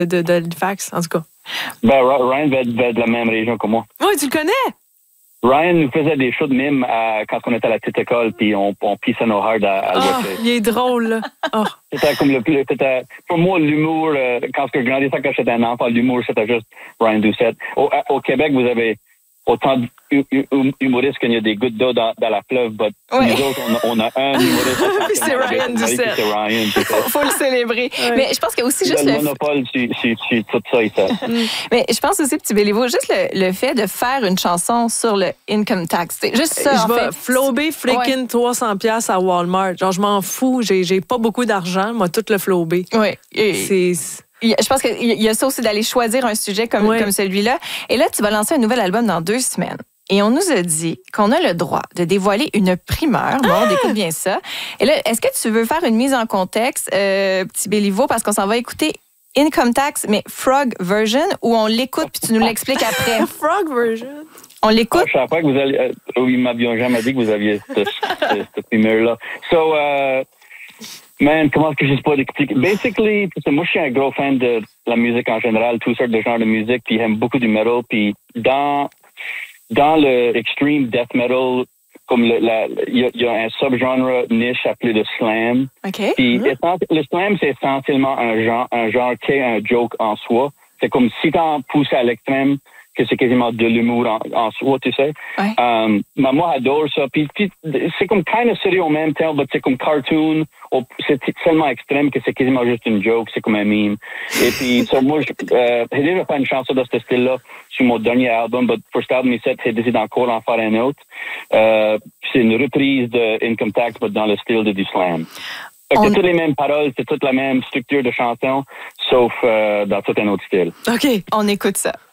de Halifax, en tout cas. Ben, Ryan va être de la même région que moi. Oui, tu le connais? Ryan nous faisait des shows de mime quand on était à la petite école, puis on pissait nos hearts à le watcher. Il est drôle, là. Oh. C'était comme pour moi, l'humour, quand je grandissais, quand j'étais un enfant, l'humour, c'était juste Ryan Doucette. Au Québec, vous avez autant d'humoristes qu'il y a des gouttes d'eau dans la fleuve, mais nous autres, on a un humoriste. C'est Ryan Doucette. C'est Ryan. Faut le célébrer. Ouais. Mais je pense que aussi juste le monopole, c'est tout ça, il fait. Mais je pense aussi, Petit Béliveau, juste le fait de faire une chanson sur le income tax. C'est juste ça, je vais flober freaking 300$ à Walmart. Genre, je m'en fous. J'ai pas beaucoup d'argent. Moi, tout le flobé. Oui. Je pense qu'il y a ça aussi d'aller choisir un sujet comme celui-là. Et là, tu vas lancer un nouvel album dans 2 semaines. Et on nous a dit qu'on a le droit de dévoiler une primeur. Bon, on écoute bien ça. Et là, est-ce que tu veux faire une mise en contexte, Petit Béliveau, parce qu'on s'en va écouter Income Tax, mais Frog version, ou on l'écoute puis tu nous l'expliques après? Frog version? On l'écoute? Je savais pas que vous alliez... ils m'avions jamais dit que vous aviez cette primeur-là. So, man, comment est-ce que je sais pas d'expliquer? Basically, moi, je suis un gros fan de la musique en général, toutes sortes de genres de musique, puis j'aime beaucoup du metal. Puis dans le extreme death metal, comme il y a un subgenre niche appelé le slam. OK. Puis le slam, c'est essentiellement un genre qui est un joke en soi. C'est comme si t'en pousses à l'extrême, que c'est quasiment de l'humour en soi, tu sais. Ouais. Moi, j'adore ça. Puis c'est comme kind of sérieux en même temps, mais c'est comme cartoon. C'est tellement extrême que c'est quasiment juste une joke. C'est comme un meme. Et puis, moi, j'ai déjà fait une chanson de ce style-là sur mon dernier album, mais pour cet album, j'ai décidé encore d'en faire un autre. C'est une reprise de Income Tax, mais dans le style du slam. C'est toutes les mêmes paroles, c'est toute la même structure de chanson, sauf dans tout un autre style. OK. On écoute ça.